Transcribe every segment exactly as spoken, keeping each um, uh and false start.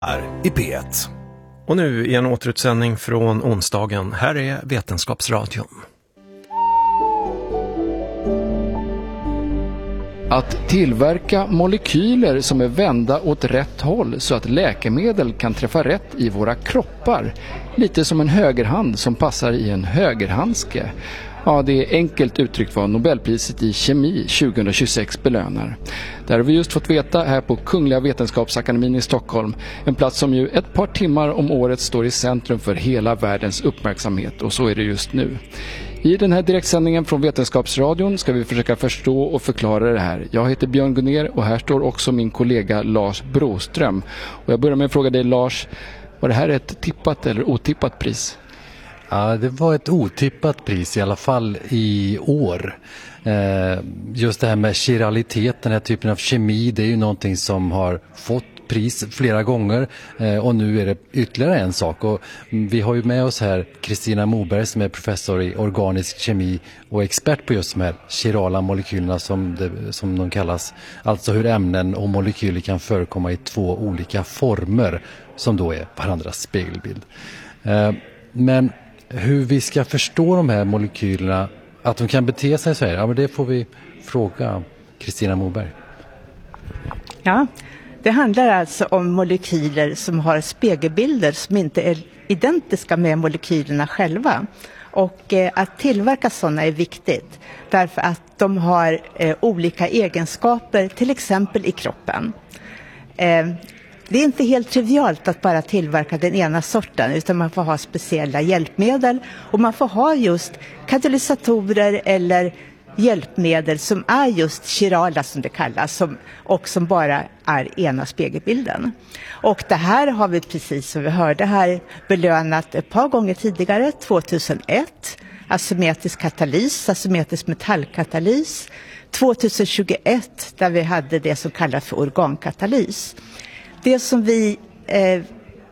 Här i P ett. Och nu i en återutsändning från onsdagen. Här är Vetenskapsradion. Att tillverka molekyler som är vända åt rätt håll så att läkemedel kan träffa rätt i våra kroppar. Lite som en högerhand som passar i en högerhandske. Ja, det är enkelt uttryckt vad Nobelpriset i kemi tjugohundratjugosex belönar. Där har vi just fått veta här på Kungliga Vetenskapsakademin i Stockholm. En plats som ju ett par timmar om året står i centrum för hela världens uppmärksamhet, och så är det just nu. I den här direktsändningen från Vetenskapsradion ska vi försöka förstå och förklara det här. Jag heter Björn Gunner och här står också min kollega Lars Broström. Och jag börjar med att fråga dig, Lars, var det här ett tippat eller otippat pris? Ja, det var ett otippat pris i alla fall i år. Eh, just det här med chiralitet, den här typen av kemi, det är ju någonting som har fått pris flera gånger eh, och nu är det ytterligare en sak. Och vi har ju med oss här Kristina Moberg som är professor i organisk kemi och expert på just de här chirala molekylerna som, det, som de kallas. Alltså hur ämnen och molekyler kan förekomma i två olika former som då är varandras spegelbild. Eh, men hur vi ska förstå de här molekylerna, att de kan bete sig så här, ja, men det får vi fråga Kristina Moberg. Ja, det handlar alltså om molekyler som har spegelbilder som inte är identiska med molekylerna själva. Och eh, att tillverka sådana är viktigt därför att de har eh, olika egenskaper, till exempel i kroppen. Eh, Det är inte helt trivialt att bara tillverka den ena sorten, utan man får ha speciella hjälpmedel och man får ha just katalysatorer eller hjälpmedel som är just chirala som det kallas, som, och som bara är ena spegelbilden. Och det här har vi, precis som vi hörde här, belönat ett par gånger tidigare, tjugohundraett, asymmetrisk katalys, asymmetrisk metallkatalys, tjugohundratjugoett där vi hade det som kallas för organkatalys. Det som vi eh,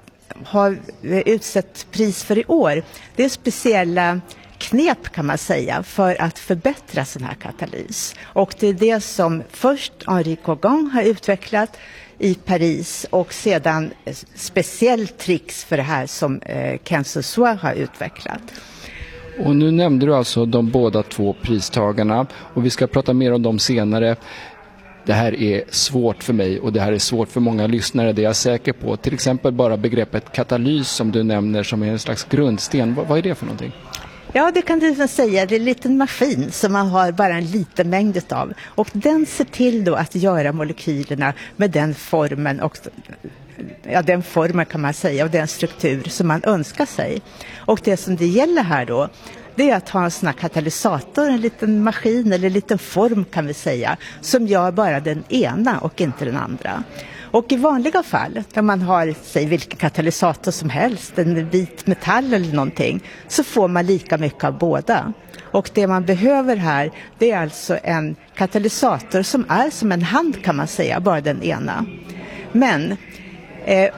har utsett pris för i år, det är speciella knep kan man säga för att förbättra sån här katalys. Och det är det som först Henri Cogan har utvecklat i Paris och sedan speciellt tricks för det här som eh, Ken Sosua har utvecklat. Och nu nämnde du alltså de båda två pristagarna och vi ska prata mer om dem senare. Det här är svårt för mig och det här är svårt för många lyssnare, det är jag säker på. Till exempel bara begreppet katalys som du nämner som är en slags grundsten. Vad, vad är det för någonting? Ja, det kan du säga. Det är en liten maskin som man har bara en liten mängd av. Och den ser till då att göra molekylerna med den formen och ja, den formen kan man säga och den struktur som man önskar sig. Och det som det gäller här då, det är att ha en sån här katalysator, en liten maskin eller en liten form kan vi säga, som gör bara den ena och inte den andra. Och i vanliga fall, där man har, säg vilken katalysator som helst, en vit metall eller någonting, så får man lika mycket av båda. Och det man behöver här, det är alltså en katalysator som är som en hand kan man säga, bara den ena. Men eh,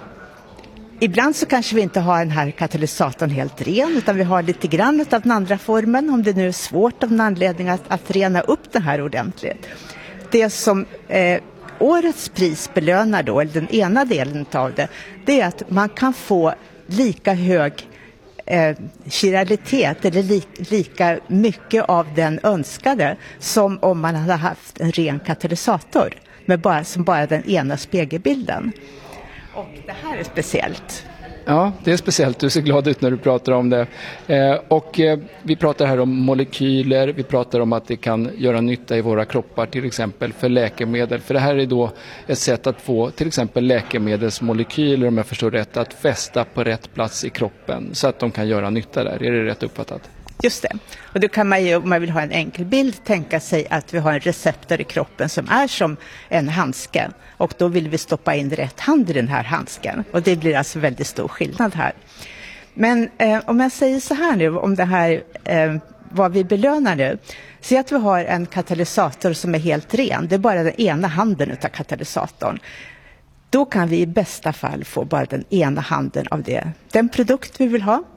ibland så kanske vi inte har den här katalysatorn helt ren, utan vi har lite grann av den andra formen, om det nu är svårt av en anledning att, att rena upp det här ordentligt. Det som eh, årets pris belönar då, eller den ena delen av det, det är att man kan få lika hög eh, chiralitet eller li, lika mycket av den önskade som om man hade haft en ren katalysator med bara, som bara den ena spegelbilden. Och det här är speciellt. Ja, det är speciellt. Du ser glad ut när du pratar om det. Eh, och eh, vi pratar här om molekyler. Vi pratar om att det kan göra nytta i våra kroppar, till exempel för läkemedel. För det här är då ett sätt att få till exempel läkemedelsmolekyler, om jag förstår rätt, att fästa på rätt plats i kroppen så att de kan göra nytta där. Är det rätt uppfattat? Just det. Och då kan man ju, om man vill ha en enkel bild, tänka sig att vi har en receptor i kroppen som är som en handske. Och då vill vi stoppa in rätt hand i den här handsken. Och det blir alltså väldigt stor skillnad här. Men eh, om jag säger så här nu, om det här, eh, vad vi belönar nu. Se att vi har en katalysator som är helt ren. Det är bara den ena handen av katalysatorn. Då kan vi i bästa fall få bara den ena handen av det. Den produkt vi vill ha.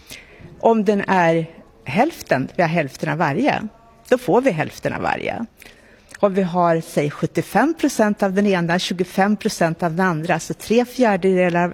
Om den är hälften, vi har hälften av varje, då får vi hälften av varje. Och vi har, säg sjuttiofem procent av den ena, tjugofem procent av den andra. Så tre fjärdedelar av